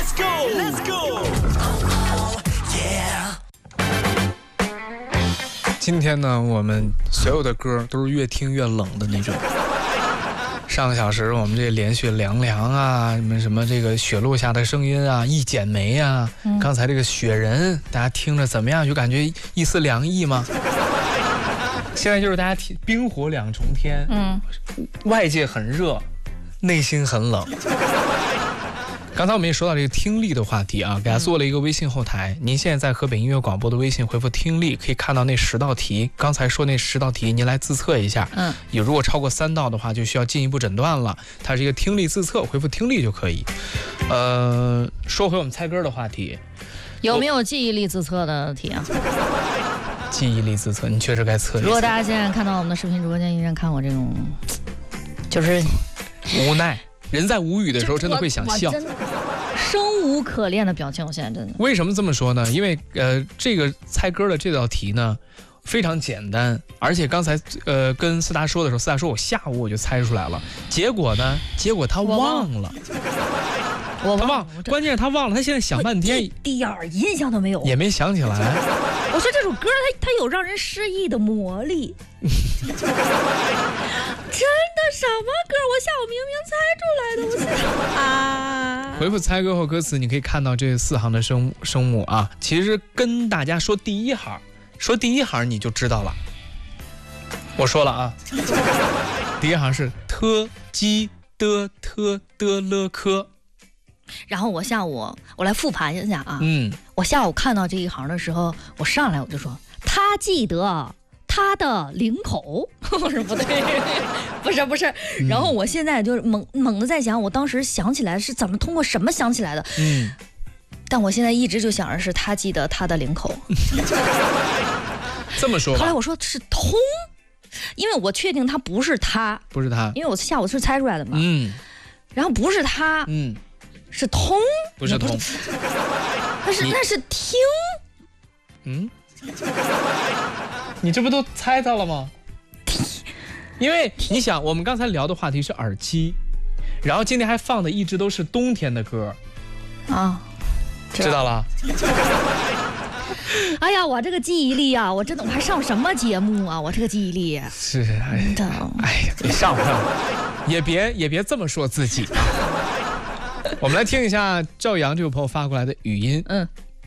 Let's go, let's go. Yeah. 今天呢，我们所有的歌都是越听越冷的那种。上个小时我们这连续凉凉啊，什么这个雪落下的声音啊，一剪梅啊，刚才这个雪人，大家听着怎么样？就感觉一丝凉意吗？现在就是大家听冰火两重天，外界很热，内心很冷。刚才我们也说到这个听力的话题啊，给大家做了一个微信后台。您现在在河北音乐广播的微信回复听力，可以看到那10道题。刚才说那10道题，您来自测一下。有如果超过3道的话，就需要进一步诊断了。它是一个听力自测，回复听力就可以。说回我们猜歌的话题， 有没有记忆力自测的题啊？ 记忆力自测，你确实该测一下。 如果大家现在看到我们的视频直播间，依然看我这种，就是无奈。人在无语的时候真的会想笑， 生无可恋的表情。我现在真的为什么这么说呢？因为这个猜歌的这道题呢非常简单，而且刚才跟思达说的时候，思达说我下午我就猜出来了，结果他忘了，他忘，关键是他忘了，他现在想半天一点印象都没有， 也没想起来。 我说这首歌它有让人失忆的魔力。真的什么歌？我下午明明猜出来的，我啊！ 回复猜歌或歌词，你可以看到这4行的声母啊。其实跟大家说第一行你就知道了。我说了啊，第一行是特鸡的特的了科。 然后我下午我来复盘一下啊，我下午看到这一行的时候，我上来我就说他记得他的领口，我说不对，不是，然后我现在就猛地在想，我当时想起来是怎么通过什么想起来的，但我现在一直就想着是他记得他的领口。 这么说吧， 后来我说是通，因为我确定他不是他，因为我下午是猜出来的嘛，然后不是他，是通， 不是通， 那是听， 你这不都猜到了吗？因为你想，我们刚才聊的话题是耳机，然后今天还放的一直都是冬天的歌啊， 知道了。 哎呀，我这个记忆力啊，我真的我还上什么节目啊？我这个记忆力是，哎呀，你上不上？也别这么说自己啊。我们来听一下赵阳这位朋友发过来的语音。 今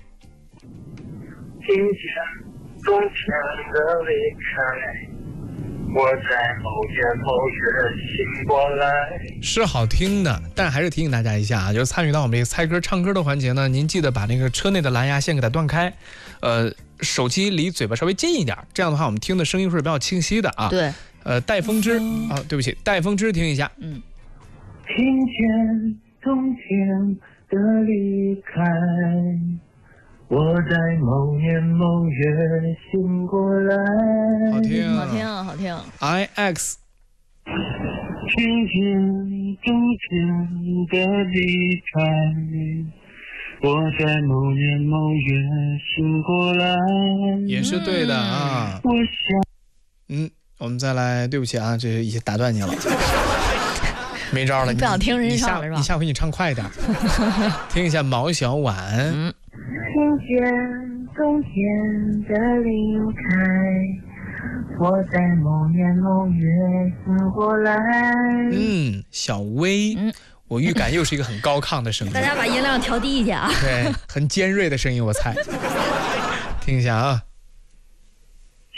天冬天的离开，我在某年某月醒过来。 是好听的，但还是提醒大家一下啊，就是参与到我们这个猜歌唱歌的环节呢，您记得把那个车内的蓝牙线给它断开，手机离嘴巴稍微近一点，这样的话我们听的声音会比较清晰的啊。 对， 戴风之啊，对不起，戴风之听一下。 今天冬天的离开，我在某年某月醒过来。 好听， 好听。 IX。 今天冬天的离开，我在某年某月醒过来。 也是对的啊。 我想， 我们再来，对不起啊，这已经打断你了。没招了， 不想听人唱了是吧？ 你下回你唱快一点，听一下毛小婉。 听见冬天的离开，我在某年某月醒过来。 小薇，我预感又是一个很高亢的声音。 大家把音量调低一下啊。 对，很尖锐的声音，我猜。听一下啊。